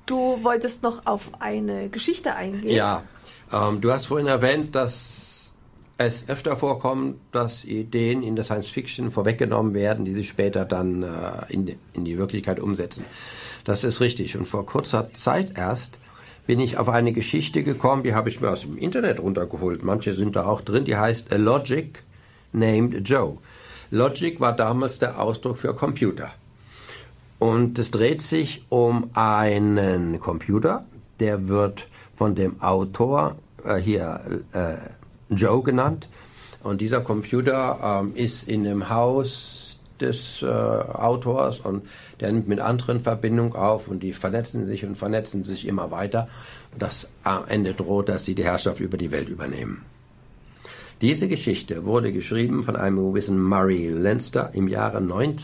Du wolltest noch auf eine Geschichte eingehen. Ja, du hast vorhin erwähnt, dass es öfter vorkommt, dass Ideen in der Science Fiction vorweggenommen werden, die sich später dann in die Wirklichkeit umsetzen. Das ist richtig. Und vor kurzer Zeit erst bin ich auf eine Geschichte gekommen, die habe ich mir aus dem Internet runtergeholt. Manche sind da auch drin, die heißt A Logic Named Joe. Logic war damals der Ausdruck für Computer. Und es dreht sich um einen Computer, der wird von dem Autor Joe genannt. Und dieser Computer ist in dem Haus des Autors und der nimmt mit anderen Verbindung auf und die vernetzen sich immer weiter. Das am Ende droht, dass sie die Herrschaft über die Welt übernehmen. Diese Geschichte wurde geschrieben von einem gewissen Murray Leinster im Jahre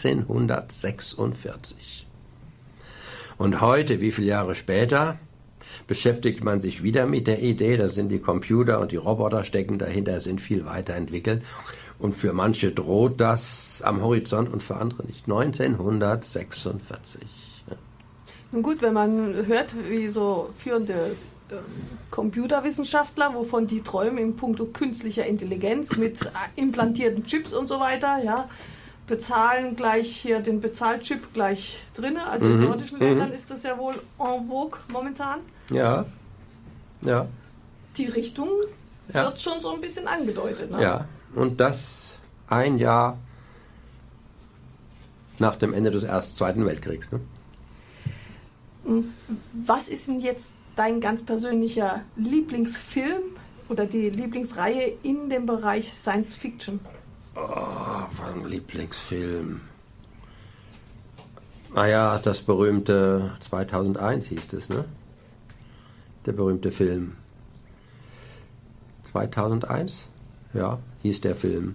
1946. Und heute, wie viele Jahre später, beschäftigt man sich wieder mit der Idee, da sind die Computer und die Roboter stecken dahinter, sind viel weiterentwickelt. Und für manche droht das am Horizont und für andere nicht. 1946. Ja. Nun gut, wenn man hört, wie so führende Computerwissenschaftler, wovon die träumen in puncto künstlicher Intelligenz mit implantierten Chips und so weiter, ja, bezahlen gleich hier den Bezahlchip gleich drin. Also in nordischen Ländern ist das ja wohl en vogue momentan. Ja, ja. Die Richtung wird schon so ein bisschen angedeutet. Ne? Ja, und das ein Jahr nach dem Ende des Zweiten Weltkriegs. Ne? Was ist denn jetzt dein ganz persönlicher Lieblingsfilm oder die Lieblingsreihe in dem Bereich Science Fiction? Mein Lieblingsfilm. Naja, das berühmte 2001 hieß es, ne? Der berühmte Film. 2001? Ja, hieß der Film.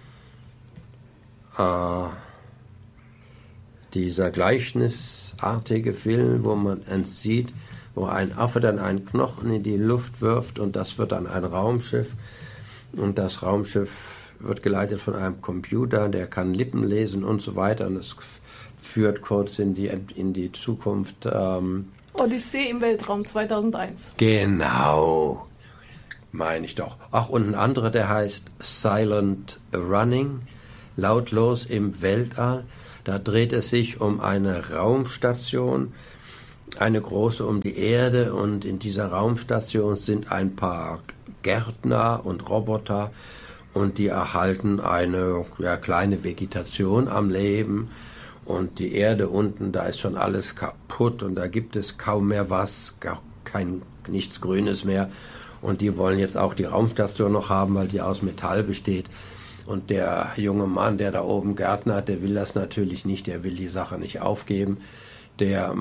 Dieser gleichnisartige Film, wo man sieht, wo ein Affe dann einen Knochen in die Luft wirft und das wird dann ein Raumschiff. Und das Raumschiff wird geleitet von einem Computer, der kann Lippen lesen und so weiter. Und es führt kurz in die Zukunft. Odyssee im Weltraum 2001. Genau, meine ich doch. Ach, und ein anderer, der heißt Silent Running, lautlos im Weltall. Da dreht es sich um eine Raumstation, eine große um die Erde. Und in dieser Raumstation sind ein paar Gärtner und Roboter. Und die erhalten eine kleine Vegetation am Leben. Und die Erde unten, da ist schon alles kaputt und da gibt es kaum mehr was, nichts Grünes mehr. Und die wollen jetzt auch die Raumstation noch haben, weil die aus Metall besteht. Und der junge Mann, der da oben Gärtner hat, der will das natürlich nicht, der will die Sache nicht aufgeben. Der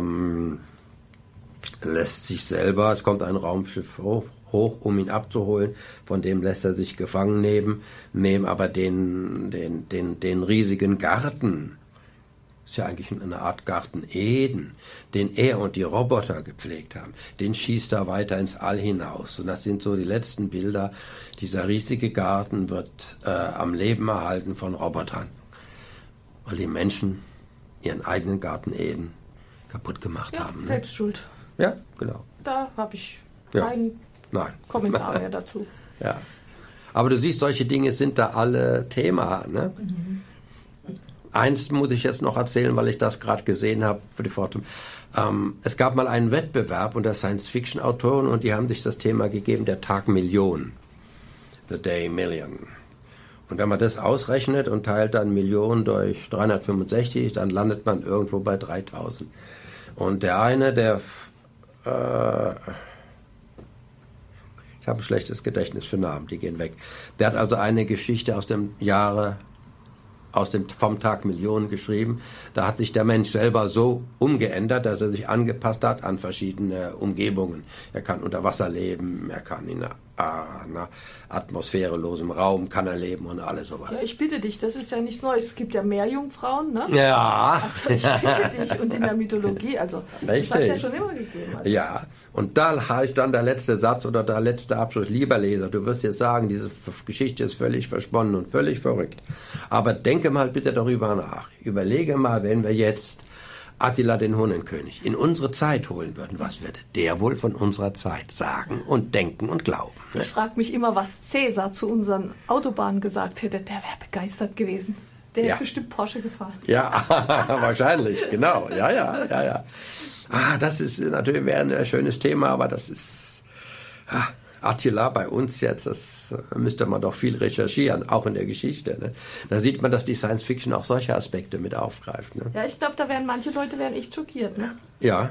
lässt sich selber, es kommt ein Raumschiff hoch, um ihn abzuholen. Von dem lässt er sich gefangen nehmen aber den riesigen Garten, ist ja eigentlich eine Art Garten Eden, den er und die Roboter gepflegt haben, den schießt er weiter ins All hinaus. Und das sind so die letzten Bilder. Dieser riesige Garten wird am Leben erhalten von Robotern, weil die Menschen ihren eigenen Garten Eden kaputt gemacht haben. Selbst schuld. Ja, genau. Da habe ich keinen Kommentar mehr dazu. Ja. Aber du siehst, solche Dinge sind da alle Thema. Ne? Eins muss ich jetzt noch erzählen, weil ich das gerade gesehen habe für die Fortum. Es gab mal einen Wettbewerb unter Science-Fiction-Autoren und die haben sich das Thema gegeben, der Tag Million. The Day Million. Und wenn man das ausrechnet und teilt dann Millionen durch 365, dann landet man irgendwo bei 3000. Und der eine, ich habe ein schlechtes Gedächtnis für Namen, die gehen weg. Der hat also eine Geschichte vom Tag Millionen geschrieben. Da hat sich der Mensch selber so umgeändert, dass er sich angepasst hat an verschiedene Umgebungen. Er kann unter Wasser leben, er kann in einer atmosphärelosem Raum kann er leben und alles sowas. Ja, ich bitte dich, das ist ja nichts Neues. Es gibt ja Meerjungfrauen, ne? Ja. Also ich bitte dich. Und in der Mythologie, also richtig. Das hat es ja schon immer gegeben. Also. Ja, und da habe ich dann der letzte Satz oder der letzte Abschluss. Lieber Leser, du wirst jetzt sagen, diese Geschichte ist völlig versponnen und völlig verrückt. Aber denke mal bitte darüber nach. Überlege mal, wenn wir jetzt Attila den Hunnenkönig in unsere Zeit holen würden, was würde der wohl von unserer Zeit sagen und denken und glauben? Ne? Ich frage mich immer, was Cäsar zu unseren Autobahnen gesagt hätte. Der wäre begeistert gewesen. Der hätte bestimmt Porsche gefahren. Ja, wahrscheinlich, genau. Ja. Das ist natürlich wäre ein schönes Thema, aber das ist Attila bei uns jetzt, das müsste man doch viel recherchieren, auch in der Geschichte. Ne? Da sieht man, dass die Science Fiction auch solche Aspekte mit aufgreift. Ne? Ja, ich glaube, da wären manche Leute echt schockiert. Ne? Ja.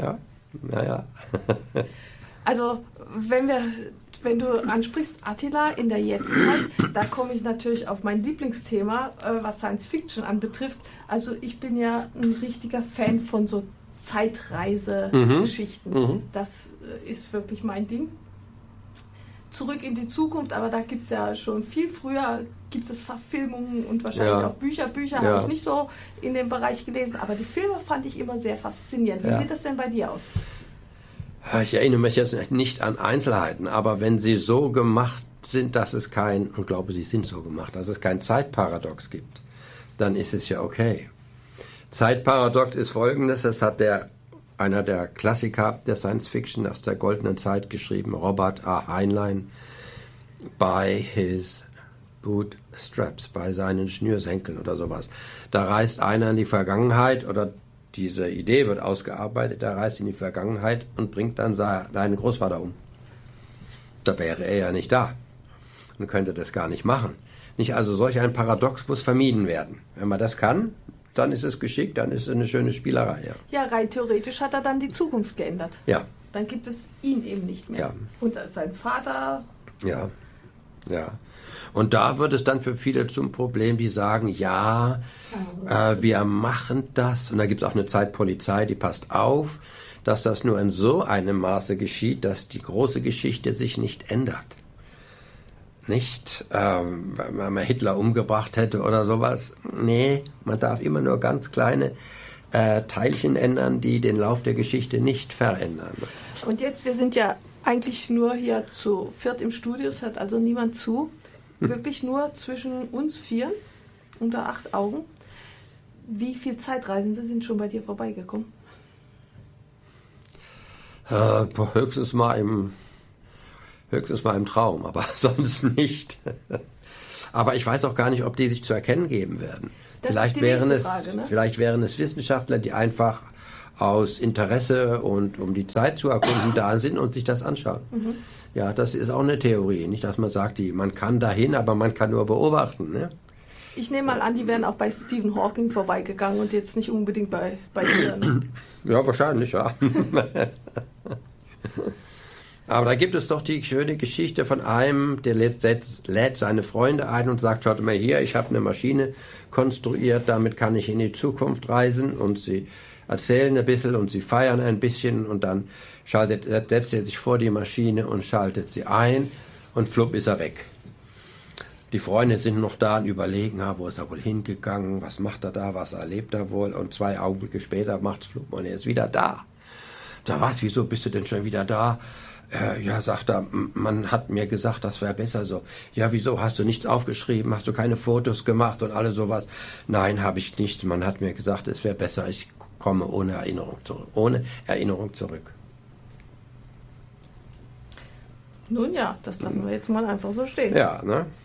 Also, wenn du ansprichst Attila in der Jetztzeit, da komme ich natürlich auf mein Lieblingsthema, was Science Fiction anbetrifft. Also ich bin ja ein richtiger Fan von so Zeitreise-Geschichten. Das ist wirklich mein Ding. Zurück in die Zukunft, aber da gibt es ja schon viel früher, gibt es Verfilmungen und wahrscheinlich auch Bücher. Habe ich nicht so in dem Bereich gelesen, aber die Filme fand ich immer sehr faszinierend. Wie sieht das denn bei dir aus? Ich erinnere mich jetzt nicht an Einzelheiten, aber wenn sie so gemacht sind, dass es und glaube, sie sind so gemacht, dass es kein Zeitparadox gibt, dann ist es ja okay. Zeitparadox ist folgendes, das hat einer der Klassiker der Science Fiction aus der goldenen Zeit geschrieben, Robert A. Heinlein, by his bootstraps, bei seinen Schnürsenkeln oder sowas. Da reist einer in die Vergangenheit oder diese Idee wird ausgearbeitet, er reist in die Vergangenheit und bringt dann seinen Großvater um. Da wäre er ja nicht da und könnte das gar nicht machen. Nicht also solch ein Paradox muss vermieden werden. Wenn man das kann, dann ist es geschickt, dann ist es eine schöne Spielerei. Ja, rein theoretisch hat er dann die Zukunft geändert. Ja. Dann gibt es ihn eben nicht mehr. Ja. Und sein Vater. Ja. Und da wird es dann für viele zum Problem, die sagen, wir machen das. Und da gibt es auch eine Zeitpolizei, die passt auf, dass das nur in so einem Maße geschieht, dass die große Geschichte sich nicht ändert. Nicht, wenn man Hitler umgebracht hätte oder sowas. Nee, man darf immer nur ganz kleine Teilchen ändern, die den Lauf der Geschichte nicht verändern. Und jetzt, wir sind ja eigentlich nur hier zu viert im Studio, es hört also niemand zu. Wirklich nur zwischen uns vier, unter 8 Augen. Wie viele Zeitreisende sind schon bei dir vorbeigekommen? Höchstens mal im Traum, aber sonst nicht. Aber ich weiß auch gar nicht, ob die sich zu erkennen geben werden. Vielleicht wären es Wissenschaftler, die einfach aus Interesse und um die Zeit zu erkunden da sind und sich das anschauen. Ja, das ist auch eine Theorie. Nicht, dass man sagt, man kann dahin, aber man kann nur beobachten. Ne? Ich nehme mal an, die wären auch bei Stephen Hawking vorbeigegangen und jetzt nicht unbedingt bei dir. Ne? Ja, wahrscheinlich, ja. Aber da gibt es doch die schöne Geschichte von einem, der lädt seine Freunde ein und sagt, schaut mal hier, ich habe eine Maschine konstruiert, damit kann ich in die Zukunft reisen, und sie erzählen ein bisschen und sie feiern ein bisschen und dann setzt er sich vor die Maschine und schaltet sie ein und flupp ist er weg. Die Freunde sind noch da und überlegen, wo ist er wohl hingegangen, was macht er da, was erlebt er wohl, und 2 Augenblicke später macht's flupp und er ist wieder da. Da was, wieso bist du denn schon wieder da? Ja, sagt er, man hat mir gesagt, das wäre besser so. Ja, wieso, hast du nichts aufgeschrieben, hast du keine Fotos gemacht und alles sowas? Nein, habe ich nicht, man hat mir gesagt, es wäre besser, ich komme ohne Erinnerung zurück. Nun ja, das lassen wir jetzt mal einfach so stehen. Ja, ne?